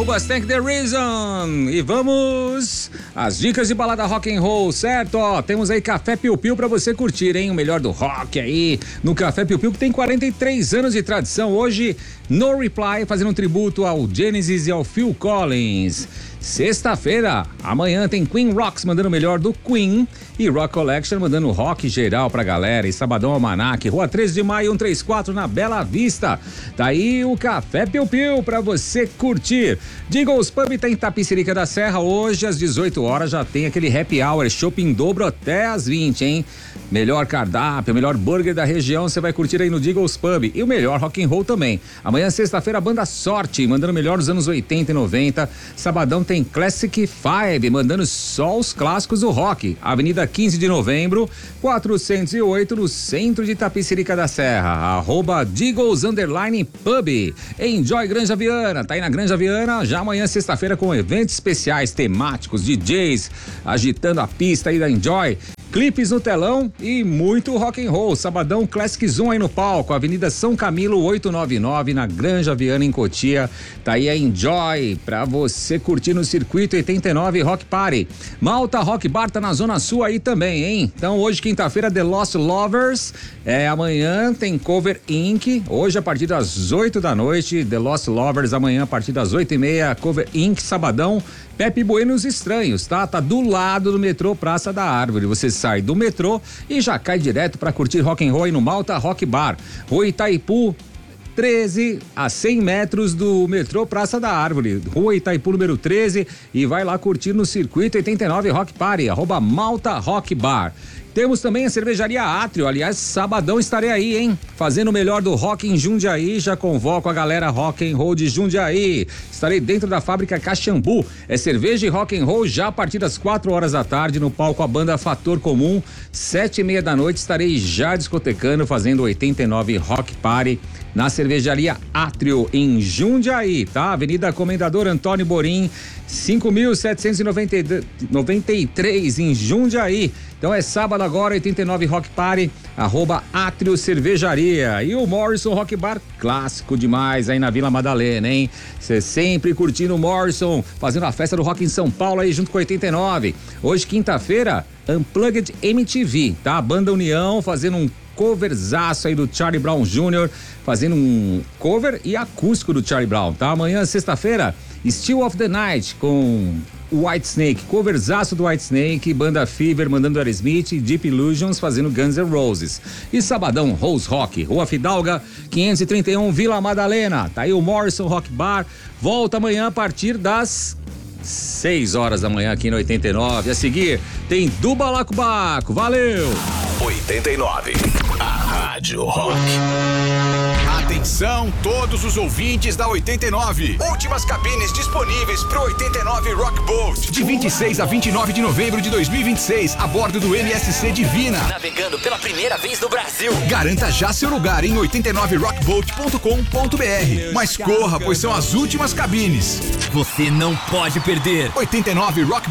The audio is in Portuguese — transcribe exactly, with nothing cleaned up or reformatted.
Cubas, Thank the Reason. E vamos às dicas de balada rock and roll, certo? Ó, temos aí Café Piu Piu pra você curtir, hein? O melhor do rock aí no Café Piu Piu, que tem quarenta e três anos de tradição. Hoje, No Reply, fazendo um tributo ao Genesis e ao Phil Collins. Sexta-feira, amanhã tem Queen Rocks mandando o melhor do Queen e Rock Collection mandando rock geral pra galera. E Sabadão Almanac, Rua treze de maio, cento e trinta e quatro, na Bela Vista. Tá aí o Café Piu Piu pra você curtir. Diggles Pub tá em Tapicerica da Serra. Hoje, às dezoito horas, já tem aquele happy hour, shopping dobro até às vinte, hein? Melhor cardápio, melhor burger da região, você vai curtir aí no Diggles Pub. E o melhor rock and roll também. Amanhã, sexta-feira, a banda Sorte, mandando o melhor dos anos oitenta e noventa. Sabadão tem Classic Five, mandando só os clássicos do rock. Avenida quinze de novembro, quatrocentos e oito, no centro de Tapicerica da Serra. Arroba Diggles Underline Pub. Enjoy Granja Viana, tá aí na Granja Viana, já amanhã, sexta-feira, com eventos especiais temáticos, D Js agitando a pista aí da Enjoy. Clipes no telão e muito rock and roll. Sabadão Classic Zoom aí no palco, Avenida São Camilo oitocentos e noventa e nove, na Granja Viana, em Cotia. Tá aí a Enjoy pra você curtir no Circuito oitenta e nove Rock Party. Malta Rock Bar tá na Zona Sul aí também, hein? Então hoje, quinta-feira, The Lost Lovers. É, amanhã tem Cover Incorporated. Hoje, a partir das oito da noite, The Lost Lovers. Amanhã, a partir das oito e meia, Cover Incorporated. Sabadão, Pepe Bueno os Estranhos, tá? Tá do lado do metrô Praça da Árvore. Você sai do metrô e já cai direto pra curtir rock and roll aí no Malta Rock Bar. Rua Itaipu, treze, a cem metros do metrô Praça da Árvore. Rua Itaipu, número treze, e vai lá curtir no Circuito oitenta e nove Rock Party, arroba Malta Rock Bar. Temos também a cervejaria Átrio, aliás, sabadão estarei aí, hein? Fazendo o melhor do rock em Jundiaí, já convoco a galera rock and roll de Jundiaí. Estarei dentro da fábrica Caxambu, é cerveja e rock and roll já a partir das quatro horas da tarde, no palco a banda Fator Comum. Sete e meia da noite estarei já discotecando, fazendo oitenta e nove Rock Party na cervejaria Átrio, em Jundiaí, tá? Avenida Comendador Antônio Borim, cinco mil setecentos e noventa e três, em Jundiaí. Então é sábado agora, oitenta e nove Rock Party, arroba Átrio Cervejaria. E o Morrison Rock Bar, clássico demais aí na Vila Madalena, hein? Você sempre curtindo o Morrison, fazendo a festa do rock em São Paulo aí junto com oitenta e nove. Hoje, quinta-feira, Unplugged M T V, tá? A Banda União fazendo um coverzaço aí do Charlie Brown Júnior, fazendo um cover e acústico do Charlie Brown, tá? Amanhã, sexta-feira, Still of the Night com White Snake, coverzaço do White Snake, Banda Fever mandando Aerosmith, Deep Illusions fazendo Guns N' Roses. E sabadão, Rose Rock, Rua Fidalga, quinhentos e trinta e um, Vila Madalena. Tá aí o Morrison Rock Bar, volta amanhã a partir das seis horas da manhã aqui no oitenta e nove. A seguir, tem do Balacobaco. Valeu! oitenta e nove, a Rádio Rock. Atenção, todos os ouvintes da oitenta e nove. Últimas cabines disponíveis pro oitenta e nove Rock Boat. De vinte e seis a vinte e nove de novembro de dois mil e vinte e seis, a bordo do M S C Divina. Navegando pela primeira vez no Brasil. Garanta já seu lugar em oitenta e nove rock boat ponto com ponto b r. Mas corra, pois são as últimas cabines. Você não pode perder. oitenta e nove Rock